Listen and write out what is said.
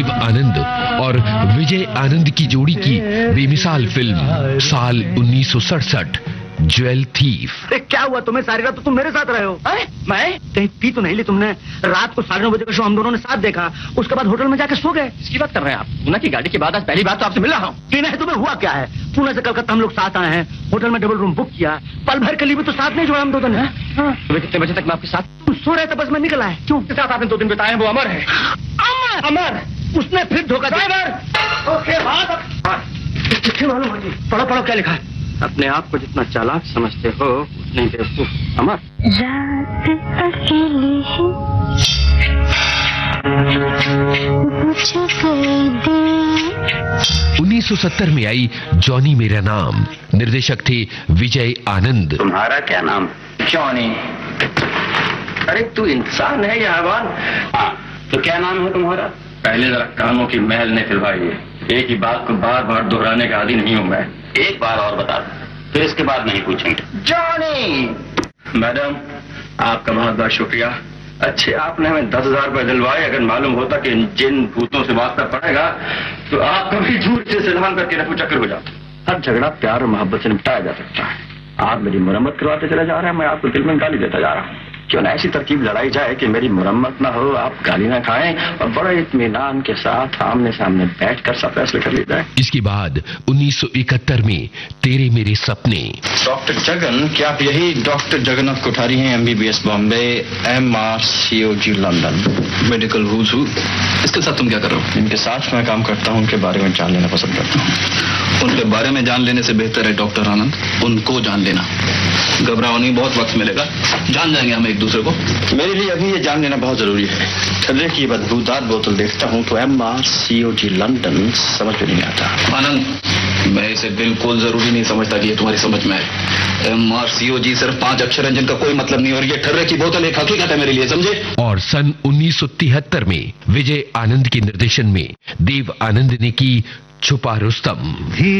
देव आनंद और विजय आनंद की जोड़ी की बेमिसाल फिल्म साल 1967 ज्वेल थीफ। क्या हुआ तुम्हें? सारी रात तो तुम मेरे साथ रहे हो। मैं कहीं पी तो नहीं ली तुमने? रात को 9:30 बजे का शो हम दोनों ने साथ देखा, उसके बाद होटल में जाकर सो गए। इसकी बात कर रहे हैं आप? पूना की गाड़ी की बात आज पहली बात तो आपसे मिल रहा हूँ। पीना है तुम्हें? हुआ क्या है? पुणे से कलकत्ता हम लोग साथ आए हैं, होटल में डबल रूम बुक किया, पल भर के लिए भी तो साथ नहीं छोड़ा हम 2 दिन। सुबह कितने बजे तक मैं आपके साथ? तुम सो रहे थे, बस मैं निकला है। क्यों? साथ आपने 2 दिन बिताए हैं, वो अमर है। अमर? अमर उसने फिर धोखा दिया। मालूम होगी। पढ़ो पढ़ो क्या लिखा है। अपने आप को जितना चालाक समझते हो उतने बेवकूफ। अमर, रात अकेली है, मुझे कर दे। 1970 में आई जॉनी मेरा नाम। निर्देशक थे विजय आनंद। तुम्हारा क्या नाम? जॉनी। अरे तू इंसान है या हैवान? हाँ, तो क्या नाम है तुम्हारा? पहले जरा कानों की महल ने फिलवाई। एक ही बात को बार बार दोहराने का आदी नहीं हूँ मैं। एक बार और बता दो, फिर इसके बाद नहीं पूछेंगे। जॉनी। मैडम, आपका बहुत बहुत शुक्रिया। अच्छे आपने हमें 10,000 रुपए दिलवाए। अगर मालूम होता कि जिन भूतों से वास्ता पड़ेगा तो आप कभी झूठ से सिलान करके रफू चक्कर हो जाते। हर झगड़ा प्यार और मोहब्बत से निपटाया जा सकता है। आप मेरी मुरम्मत करवाते चले जा रहे हैं, मैं आपको दिल में गाली देता जा रहा हूँ। क्यों ना ऐसी तरकीब लड़ाई जाए कि मेरी मुरम्मत ना हो, आप गाली ना खाएं और बड़े इत्मीनान के साथ आमने सामने बैठकर सब फैसले कर लिए जाए। इसके बाद 1971 में तेरे मेरे सपने। डॉक्टर जगन, क्या आप यही डॉक्टर जगन्नाथ कोठारी हैं? MBBS Bombay, MRCOG London, medical whose हू। इसके साथ तुम क्या कर रहे हो? इनके साथ मैं काम करता हूँ, उनके बारे में जान लेना पसंद करता हूँ। उनके बारे में जान लेने से बेहतर है डॉक्टर आनंद उनको जान लेना। घबराओ नहीं, बहुत वक्त मिलेगा, जान जाएंगे हम एक दूसरे को। मेरे लिए अभी ये जान लेना बहुत जरूरी है। ठंडे की बदबूदार बोतल देखता हूँ तो MRCOG लंदन समझ में नहीं आता। आनंद, मैं इसे बिल्कुल जरूरी नहीं समझता कि ये तुम्हारी समझ में आए। MRCOG सिर्फ 5 अक्षर है जिनका कोई मतलब नहीं, और ये ठर्रे की बोतल एक हकीकत है मेरे लिए, समझे? और सन 1973 में विजय आनंद के निर्देशन में देव आनंद ने की छुपा रुस्तम।